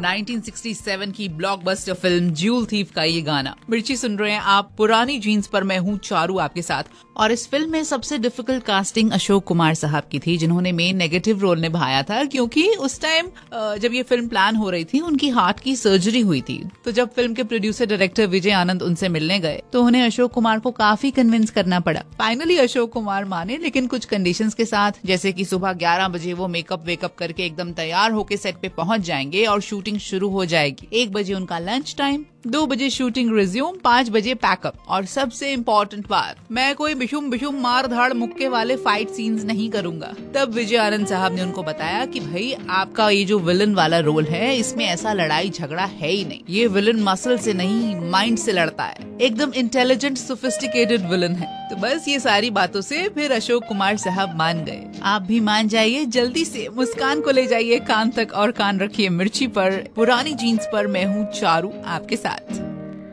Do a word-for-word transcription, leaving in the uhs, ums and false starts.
Nineteen sixty seven की blockbuster film jewel thief का ये गाना। मिर्ची सुन रहे हैं आप पुरानी जीन्स पर, मैं हूँ चारू आपके साथ। और इस फिल्म में सबसे डिफिकल्ट कास्टिंग अशोक कुमार साहब की थी, जिन्होंने मेन नेगेटिव रोल निभाया था, क्योंकि उस टाइम जब ये फिल्म प्लान हो रही थी उनकी हार्ट की सर्जरी हुई थी। तो जब फिल्म के प्रोड्यूसर डायरेक्टर विजय आनंद उनसे मिलने गए तो उन्हें अशोक कुमार को काफी कन्विंस करना पड़ा। फाइनली अशोक कुमार माने, लेकिन कुछ कंडीशंस के साथ, जैसे कि सुबह ग्यारह बजे वो मेकअप वेकअप करके एकदम तैयार होके सेट पे पहुंच जाएंगे और शूटिंग शुरू हो जाएगी। एक बजे उनका लंच टाइम, दो बजे शूटिंग रिज्यूम, पाँच बजे पैकअप। और सबसे इम्पोर्टेंट बात, मैं कोई बिशुम बिशुम मार धाड़ मुक्के वाले फाइट सीन्स नहीं करूंगा। तब विजय आनंद साहब ने उनको बताया कि भाई आपका ये जो विलन वाला रोल है, इसमें ऐसा लड़ाई झगड़ा है ही नहीं। ये विलन मसल से नहीं माइंड से लड़ता है, एकदम इंटेलिजेंट सोफिस्टिकेटेड विलन है। तो बस ये सारी बातों से फिर अशोक कुमार साहब मान गए। आप भी मान जाइए जल्दी से। मुस्कान को ले जाइए कान तक और कान रखिए मिर्ची पर। पुरानी जीन्स पर मैं हूँ चारू आपके साथ।